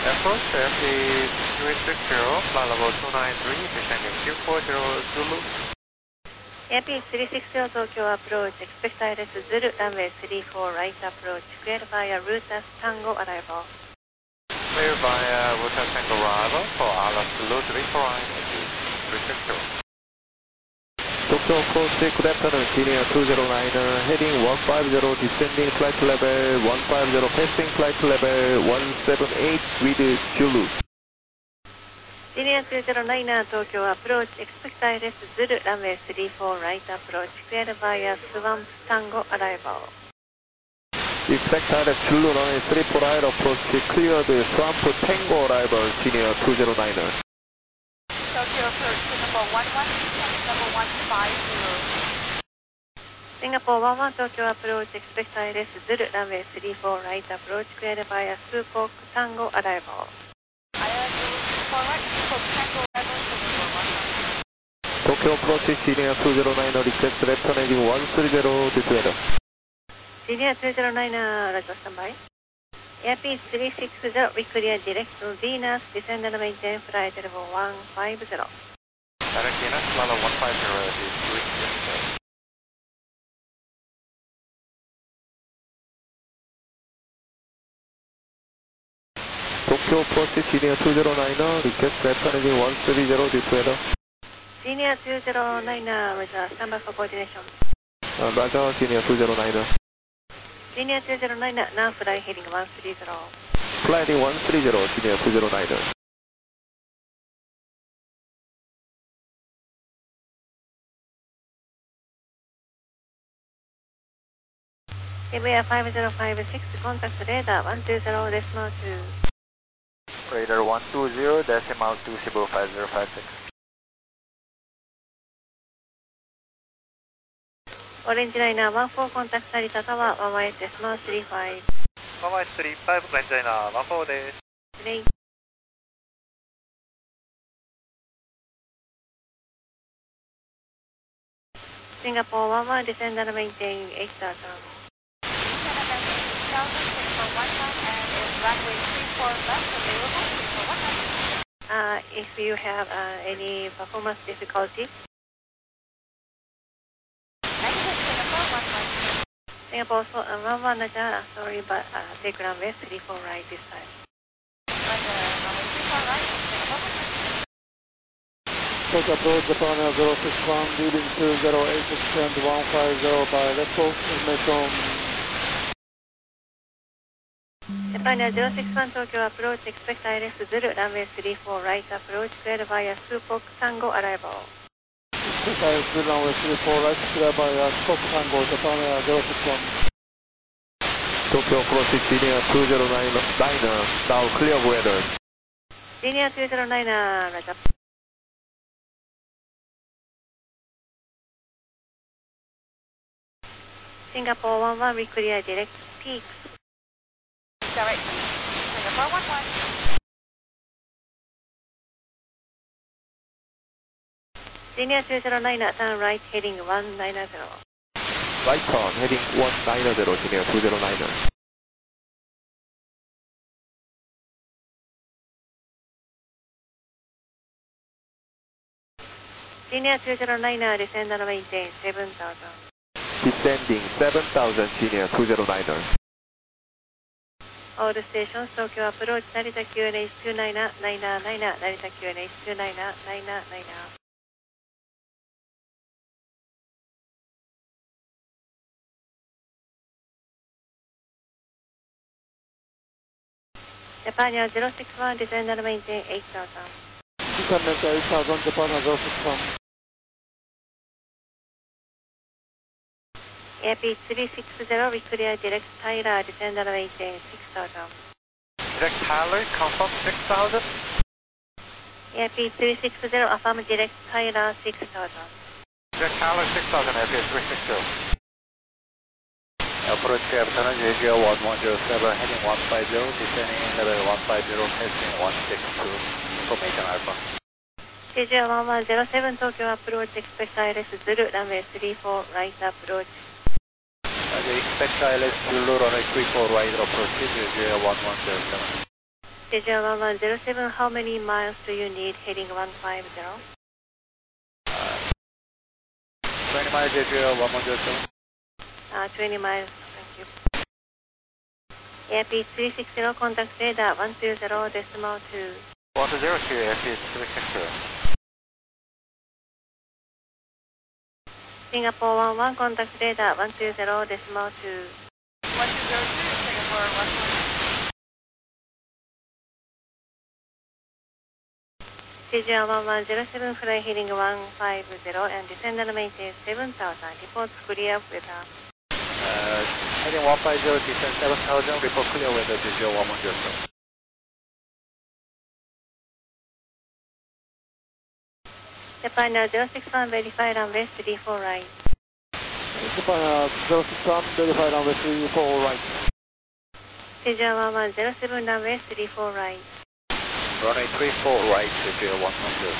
Approach FP360, flight level 293, descending 240 Zulu. AP360 Tokyo approach, expect ILS Zulu, runway 34 right approach, cleared via Rutas Tango arrival. Clear via Rutas Tango arrival for ILS Zulu 34 right, AP360. Tokyo approach, good afternoon, Senior 209er, heading 150, descending flight level 150, passing flight level 178 with Zulu. Senior 209er, Tokyo approach, expect ILS Zulu, runway 34 right approach, cleared via Swamp Tango arrival. Expect ILS Zulu, runway 34 right approach, cleared Swamp Tango arrival, Senior 209er. Tokyo approach, Singapore 11, number 150. Singapore 11, Tokyo approach, expect ILS Zulu, runway 34 right approach, cleared via Swamp Tango arrival. ILS Zulu 34 right, Swamp Tango arrival, Singapore 11. Tokyo approach, Senior 209er, request left turn heading 130 to weather. Senior 209er, Roger, standby. Airpiece 360, we clear direct to Venus, descend and maintain flight level 150. Direct Venus, flight level 150, AP360. Tokyo approach, Senior 209er, request left turn heading 130 to weather. Senior 209er, Roger, standby for coordination. Roger, Senior 209er. Senior 209er, now fly heading 130. Fly heading 130, Senior 209er. KBR 5056, contact radar 120.2. Radar 120, decimal 205056. Orange liner 14, contact Narita Tower 18.35. 1835, Orange liner 14 です。 Delay. Singapore 11, descend and maintain 8,000. If you have any performance difficulties, Singapore 11, sorry, but take runway 34 right this time. Tokyo approach, Japan Air 061, leading to 08, extend 150 by Let's information. Japan Air 061, Tokyo approach, expect ILS Zulu, runway 34 right approach, cleared via Supok Tango arrival. Expect ILS Zulu, runway 34 right, cleared by Supok Tango, Japan Air 061. Tokyo approach, Senior 209er, now clear weather. Senior 209er, Roger. Singapore 11, we clear direct peaks. Direct Singapore 11. Senior 209er, turn right, heading 190. Right turn, heading 190, Senior 209er. Senior 209er, descend and maintain 7,000. Descending 7,000, Senior 209er. All stations, Tokyo approach, Narita QNH 29er, 9er, Narita QNH 29er, 9er. Japan Air 061, descend and maintain 8,000. Descend and 8,000, Japan Air 061. Airpiece 360, we clear direct Tyler, descend and maintain 6,000. Direct Tyler, confirm 6,000. Airpiece 360, affirm direct Tyler 6,000. Direct Tyler 6,000, Airpiece 360. Approach Captain JGL 1107, heading 150, descending level 150, passing 162, information Alpha. JGL 1107, Tokyo approach, expect ILS Zulu, runway 34 right approach. Expect ILS Zulu, runway 34 right approach, JGL 1107. Stage 1107, how many miles do you need heading 150? 20 miles, Adriel 1107. 20 miles, thank you. Airspeed 360, contact radar 120 decimal 2. 120 to Airspeed 360. Singapore 11, contact radar 120 decimal 2. 1202, Singapore 11. Stage 1107, fly heading 150 and descend and maintain 7000. Reports clear weather. Heading 150, descend 7000, report clear weather, Adriel 1107. Japan 061, verify runway 34 right. Japan 061, verify runway 34 right. Stage 1107, runway 34 right. Runway 34 right, Adriel 1107.